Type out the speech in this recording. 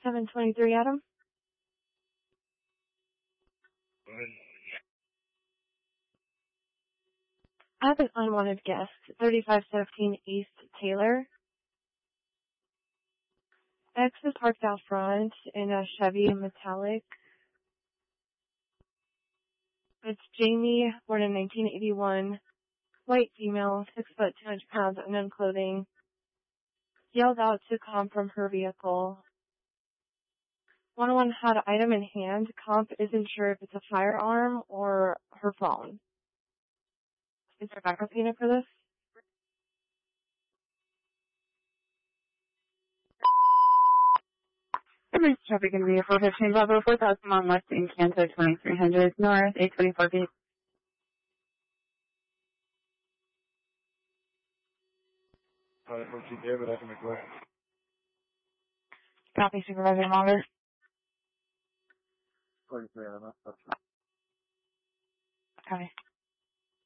723 Adam. I have an unwanted guest, 3517 East Taylor. X is parked out front in a Chevy Metallic. It's Jamie, born in 1981, white female, 6 foot 200 pounds, unknown clothing. Yelled out to Comp from her vehicle. 101 had an item in hand. Comp isn't sure if it's a firearm or her phone. Is there a backup unit for this? Emergency traffic in the 415 Bravo 4000 on West in Canto 2300 North 824 B. Alright, what's you David, I can make way. Copy, Supervisor Munger. 43 on that. Copy.